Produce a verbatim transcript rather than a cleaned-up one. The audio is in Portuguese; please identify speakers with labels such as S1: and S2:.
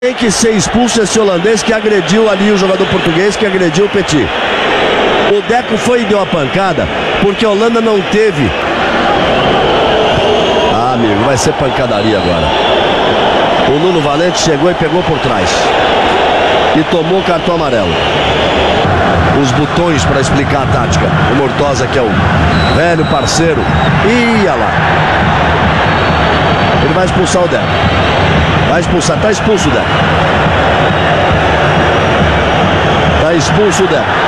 S1: Tem que ser expulso esse holandês que agrediu ali o jogador português, que agrediu o Petit. O Deco foi e deu a pancada porque a Holanda não teve. Ah, amigo, vai ser pancadaria agora. O Nuno Valente chegou e pegou por trás e tomou o cartão amarelo. Os botões para explicar a tática. O Mortosa, que é o velho parceiro. Ia lá. Ele vai expulsar o Deco. Vai expulsar, tá expulso o Deco. Tá expulso o Deco.